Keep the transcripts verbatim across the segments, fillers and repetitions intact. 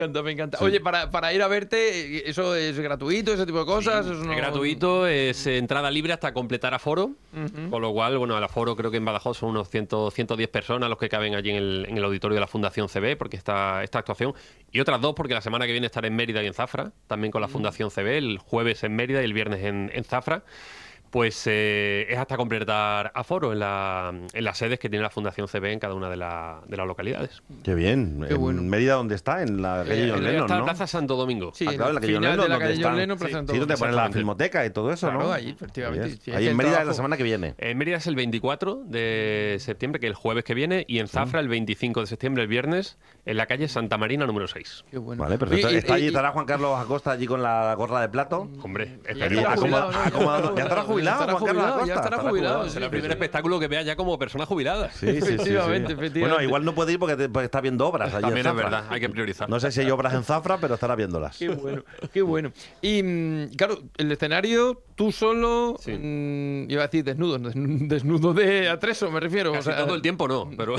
encanta, me encanta. Sí. Oye, para, para ir a verte, ¿eso es gratuito, ese tipo de cosas? Sí, ¿Eso no... Es gratuito, es entrada libre hasta completar aforo, uh-huh. Con lo cual, bueno, el aforo creo que en Badajoz son unos cien, ciento diez personas los que caben allí en el, en el auditorio de la Fundación C B, porque está esta actuación, y otras dos porque la semana que viene estaré en Mérida y en Zafra, también con la Fundación C B, el jueves en Mérida y el viernes en, en Zafra. Pues eh, es hasta completar aforo en, la, en las sedes que tiene la Fundación C B en cada una de, la, de las localidades. Qué bien. Qué bueno. ¿En Mérida dónde está? En la calle John Lennon, está ¿no? en Plaza Santo Domingo. Sí, ah, claro, en la calle John Lennon. Lennon, De la calle donde John están... Lennon, Plaza sí, Santo sí, donde Domingo. ponen la filmoteca y todo eso, claro, ¿no? ahí, efectivamente. Sí, ahí en Mérida es la semana que viene. En Mérida es el veinticuatro de septiembre, que es el jueves que viene, y en Zafra el veinticinco de septiembre, el viernes, en la calle Santa Marina número seis. Qué bueno. Vale, perfecto. Oye, y, ¿Está allí, y, estará Juan Carlos Acosta allí con la gorra de plato? Hombre, ya estará jubilado, ¿no? Acomodado. ¿Ya estará jubilado, estará Juan Carlos jubilado, Acosta? ya estará jubilado. Será el Sí, primer sí. espectáculo que vea ya como persona jubilada. Sí, sí, sí, Efectivamente, sí. efectivamente. Bueno, igual no puede ir porque, te, porque está viendo obras allí También en es Zafra. verdad, hay que priorizar. No sé si hay obras en Zafra, pero estará viéndolas. Qué bueno, qué bueno. Y mm, claro, el escenario, tú solo, sí. mmm, iba a decir desnudo, desnudo de atrezo, me refiero. Casi o sea, todo el tiempo no, pero...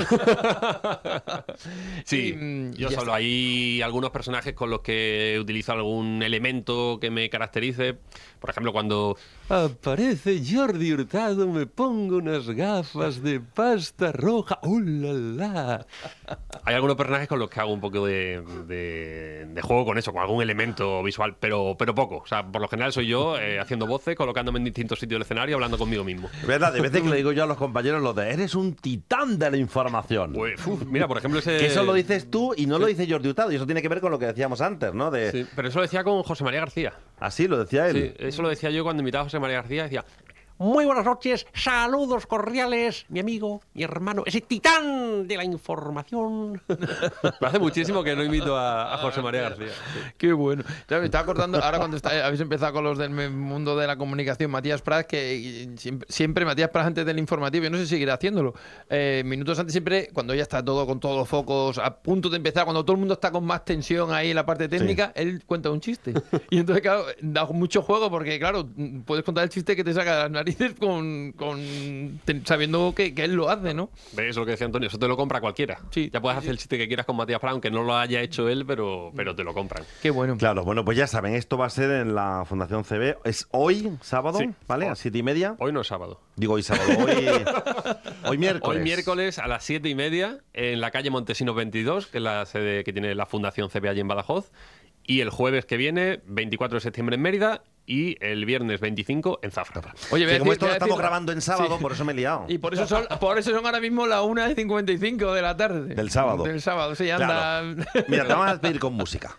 sí, y, mm, yo ya solo. está. Hay algunos personajes con los que utilizo algún elemento que me caracterice. Por ejemplo, cuando aparece Jordi Hurtado, me pongo unas gafas de pasta roja. ¡Oh, la, la! Hay algunos personajes con los que hago un poco de, de, de juego con eso, con algún elemento visual, pero, pero poco. O sea, por lo general soy yo eh, haciendo voces, colocándome en distintos sitios del escenario, hablando conmigo mismo. Es verdad, de veces que le digo yo a los compañeros lo de eres un titán de la información. Pues, uf, mira, por ejemplo, ese... Que eso lo dices tú y no lo dice Jordi Hurtado. Y eso tiene que ver con lo que decíamos antes, ¿no? De... Sí, pero eso lo decía con José María García. Así lo decía él. Sí, eso lo decía yo cuando invitaba a José María García. Decía: muy buenas noches, saludos cordiales, mi amigo, mi hermano, ese titán de la información. Me hace muchísimo que no invito a, a José María García. Sí. Qué bueno. Ya me estaba acordando, ahora cuando está, habéis empezado con los del mundo de la comunicación, Matías Prats, que siempre, siempre Matías Prats antes del informativo, yo no sé si seguirá haciéndolo, eh, minutos antes siempre, cuando ya está todo con todos los focos a punto de empezar, cuando todo el mundo está con más tensión ahí en la parte técnica, sí. Él cuenta un chiste. Y entonces, claro, da mucho juego porque, claro, puedes contar el chiste que te saca de las narices con, con ten, sabiendo que, que él lo hace, ¿no? ¿Ves? Eso es lo que decía Antonio, eso te lo compra cualquiera. Sí, ya puedes sí, hacer el chiste que quieras con Matías Prats, aunque no lo haya hecho él, pero, pero te lo compran. Qué bueno. Claro, bueno, pues ya saben, esto va a ser en la Fundación C B. Es hoy, sábado, sí. ¿vale? A siete y media. Hoy no es sábado. Digo hoy sábado, hoy, hoy miércoles. Hoy miércoles a las siete y media en la calle Montesinos veintidós, que es la sede que tiene la Fundación C B allí en Badajoz. Y el jueves que viene, veinticuatro de septiembre en Mérida, y el viernes veinticinco en Zafra. Oye, que como decir, esto lo estamos decir... grabando en sábado, sí. Por eso me he liado. Y por eso son, por eso son ahora mismo las una y cincuenta y cinco de la tarde. Del sábado. Del sábado, sí, anda. Claro. Mira, te vamos a despedir con música.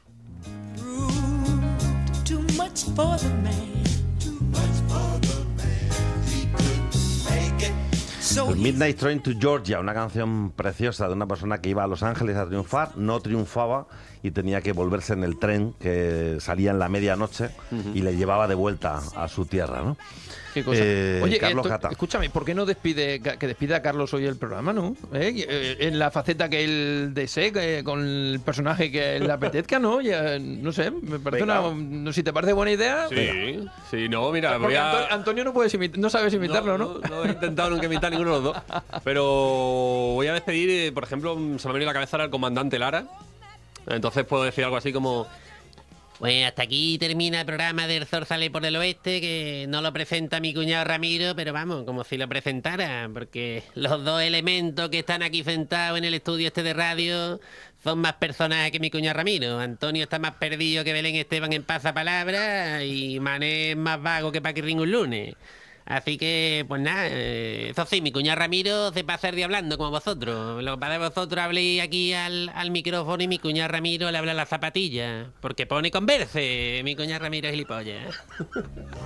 Too much for the man. Pues Midnight Train to Georgia, una canción preciosa de una persona que iba a Los Ángeles a triunfar, no triunfaba y tenía que volverse en el tren que salía en la medianoche uh-huh. y le llevaba de vuelta a su tierra, ¿no? Qué cosa. Eh, Oye, Carlos esto, Gata. Escúchame, ¿por qué no despide que despida a Carlos hoy el programa, no? ¿Eh? En la faceta que él desee, que, con el personaje que le apetezca, ¿no? Ya, no sé, me parece una... No, si te parece buena idea... Sí, venga. sí, no, mira... Porque voy a... Antonio, Antonio no, puedes imit- no sabes imitarlo, ¿no? No, no, no he intentado nunca imitar ninguno de los dos. Pero voy a despedir, por ejemplo, se me ha venido a la cabeza ahora el comandante Lara. Entonces puedo decir algo así como... Pues hasta aquí termina el programa del Zor sale por el oeste, que no lo presenta mi cuñado Ramiro, pero vamos, como si lo presentara, porque los dos elementos que están aquí sentados en el estudio este de radio son más personajes que mi cuñado Ramiro. Antonio está más perdido que Belén Esteban en pasapalabra y Mané es más vago que Paquirrín un lunes. Así que, pues nada, eh, eso sí, mi cuñado Ramiro se pasa el día hablando como vosotros. Lo que pasa es que vosotros habléis aquí al, al micrófono y mi cuñado Ramiro le habla a la zapatilla. Porque pone converse, mi cuñado Ramiro es gilipollas.